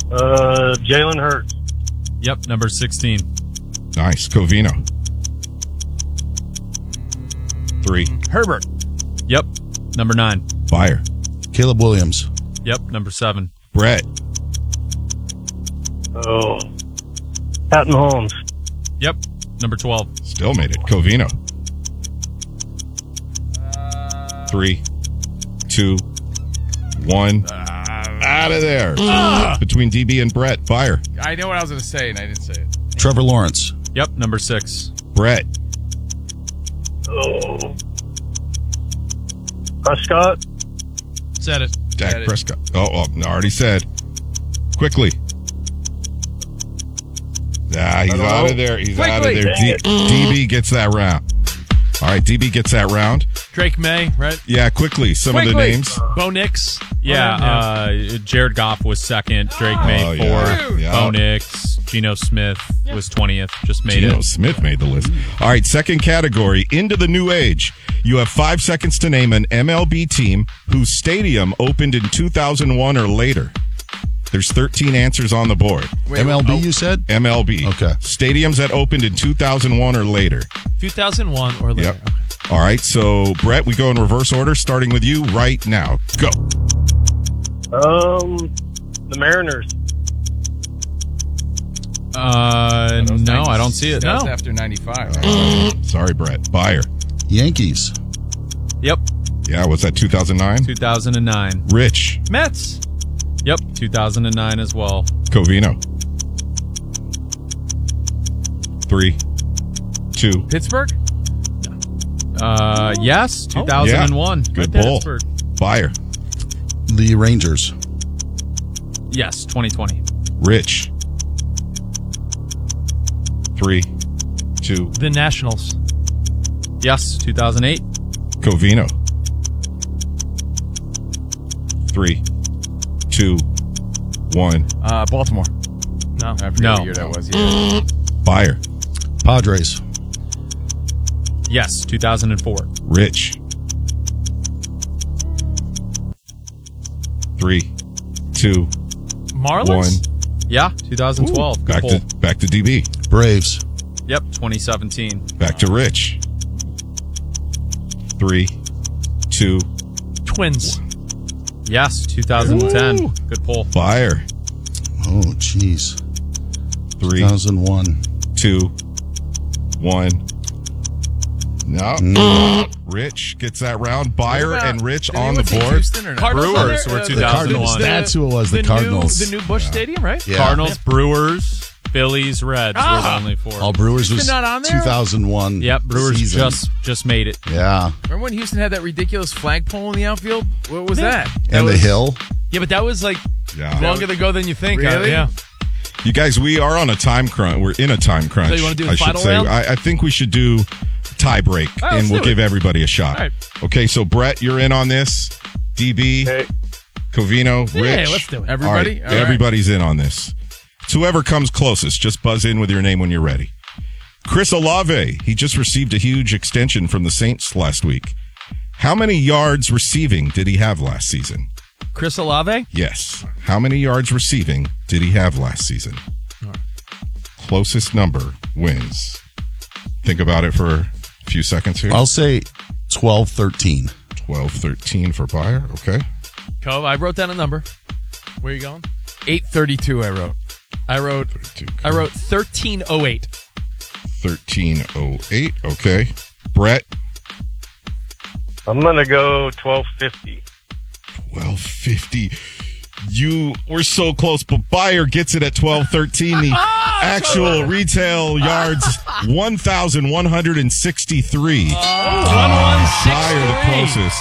Jalen Hurts. Yep, number 16. Nice. Covino. 3. Herbert. Yep, number 9. Fire. Caleb Williams. Yep, number 7. Brett. Oh. Patton Holmes. Yep, number 12. Still made it. Covino. 3, 2, 1. Out of there. Between DB and Brett. Fire. I know what I was going to say, and I didn't say it. Trevor Lawrence. Yep, number 6. Brett. Oh. Prescott. Said it. Dak Prescott. Oh, I already said. Quickly. Nah, he's out of there. He's out of there. DB gets that round. All right, DB gets that round. Drake May, right? Yeah, quickly. Some of the names. Bo Nix. Yeah, Jared Goff was second. Drake May, fourth. Yeah. Bo Nix. Geno Smith was 20th. Just made Geno it. Smith made the list. All right, second category, into the new age. You have 5 seconds to name an MLB team whose stadium opened in 2001 or later. There's 13 answers on the board. MLB, you said? MLB. Okay. Stadiums that opened in 2001 or later. 2001 or later. Yep. All right, so, Brett, we go in reverse order, starting with you right now. Go. The Mariners. No, I don't see it. That was No. after 95. Sorry, Brett. Buyer. Yankees. Yep, Yeah, was that 2009? 2009. Rich. Mets. Yep, 2009 as well. Covino. 3, 2. Pittsburgh? Yes, 2001. Yeah. Good Right there, pull. Pittsburgh. Buyer. The Rangers. Yes, 2020. Rich. 3, 2. The Nationals. Yes, 2008. Covino. 3, 2, 1. Baltimore. No. I forget what year that was. Yeah. Buyer. Padres. Yes, 2004. Rich. 3, 2, Marlins? 1. Yeah, 2012. Good pull. Back to DB. Braves. Yep, 2017. Back to Rich. 3, 2. Twins. Yes, 2010. Ooh. Good pull. Fire. Oh, jeez. 3, 2001. 2, 1. No. Rich gets that round. Buyer and Rich on the board. Brewers were 2001. That's who it was, the Cardinals. The new Busch Stadium, right? Yeah. Cardinals, Brewers, Phillies, Reds were the only 4. All Brewers was Houston not on there? 2001. Yep, Brewers season. just made it. Yeah. Remember when Houston had that ridiculous flagpole in the outfield? What was that? And the hill. Yeah, but that was like Yeah. longer ago than you think. Really? Yeah. You guys, we are on a time crunch. We're in a time crunch. So you wanna do the I should final say. round? I think we should do tie break, Oh, and let's we'll do give it. everybody a shot. All right. Okay, so Brett, you're in on this. DB, Hey. Covino, Rich. Yeah, let's do it. Everybody? All right, everybody's in on this. It's whoever comes closest. Just buzz in with your name when you're ready. Chris Olave, he just received a huge extension from the Saints last week. How many yards receiving did he have last season? Chris Olave? Yes. How many yards receiving did he have last season? Closest number wins. Think about it for a few seconds here. I'll say 12-13. 12-13 for Buyer. Okay. Cove, I wrote down a number. Where are you going? 832 I wrote. I wrote 1308. 1308. Okay. Brett. I'm going to go 1250. 1250. You were so close, but Buyer gets it at 1213. The actual retail yards, 1,163. Buyer the closest.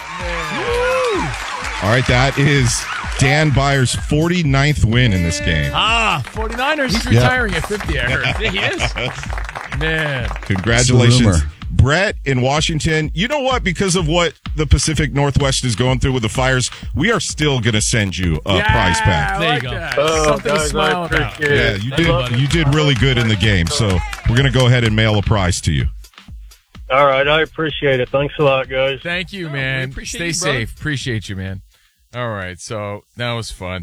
All right, that is Dan Byer's 49th win in this game. 49ers. He's retiring at 50, I heard. He is. Man. Congratulations. It's the rumor. Brett in Washington. You know what? Because of what the Pacific Northwest is going through with the fires, we are still going to send you a prize pack. There you go. Something to guys, smile I about. appreciate Yeah, it. you did really good in the game. So we're going to go ahead and mail a prize to you. All right, I appreciate it. Thanks a lot, guys. Thank you, man. appreciate Stay you, brother. safe. Appreciate you, man. All right, so that was fun.